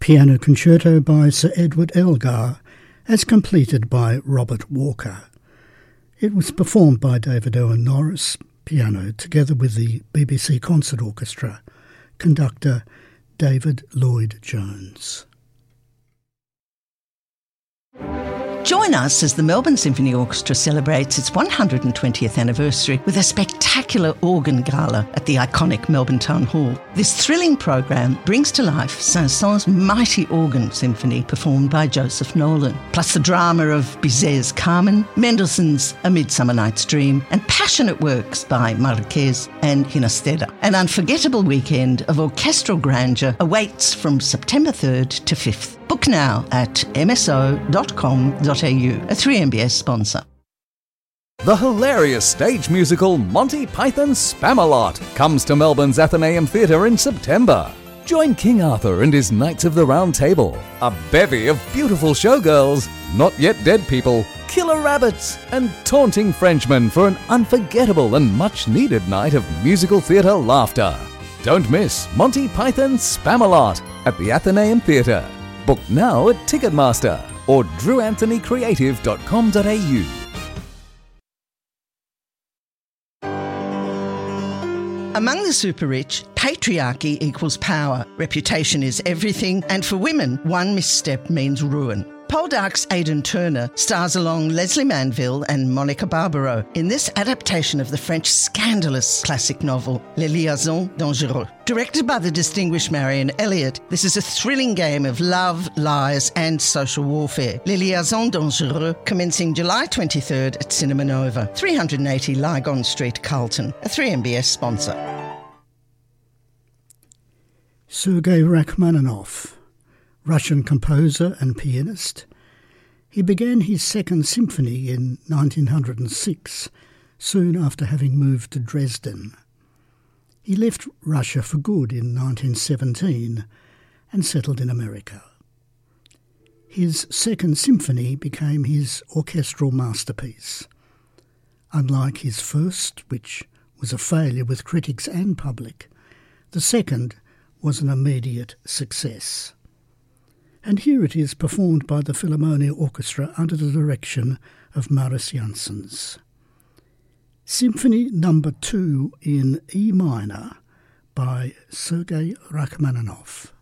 Piano Concerto by Sir Edward Elgar, as completed by Robert Walker. It was performed by David Owen Norris, piano, together with the BBC Concert Orchestra, conductor David Lloyd-Jones. Join us as the Melbourne Symphony Orchestra celebrates its 120th anniversary with a spectacular organ gala at the iconic Melbourne Town Hall. This thrilling program brings to life Saint-Saëns' mighty organ symphony performed by Joseph Nolan, plus the drama of Bizet's Carmen, Mendelssohn's A Midsummer Night's Dream, and passionate works by Marquez and Ginastera. An unforgettable weekend of orchestral grandeur awaits from September 3rd to 5th. Book now at mso.com.au, a 3MBS sponsor. The hilarious stage musical Monty Python's Spamalot comes to Melbourne's Athenaeum Theatre in September. Join King Arthur and his Knights of the Round Table, a bevy of beautiful showgirls, not yet dead people, killer rabbits, and taunting Frenchmen for an unforgettable and much-needed night of musical theatre laughter. Don't miss Monty Python's Spamalot at the Athenaeum Theatre. Book now at Ticketmaster or drewanthonycreative.com.au. Among the super rich, patriarchy equals power, reputation is everything, and for women, one misstep means ruin. Poldark's Aidan Turner stars along Leslie Manville and Monica Barbaro in this adaptation of the French scandalous classic novel Les Liaisons Dangereuses. Directed by the distinguished Marion Elliott, this is a thrilling game of love, lies and social warfare. Les Liaisons Dangereuses, commencing July 23rd at Cinema Nova, 380 Lygon Street, Carlton, a 3MBS sponsor. Sergei Rachmaninoff, Russian composer and pianist. He began his Second Symphony in 1906, soon after having moved to Dresden. He left Russia for good in 1917 and settled in America. His Second Symphony became his orchestral masterpiece. Unlike his first, which was a failure with critics and public, the second was an immediate success. And here it is performed by the Philharmonia Orchestra under the direction of Maris Janssens. Symphony No. 2 in E minor by Sergei Rachmaninoff.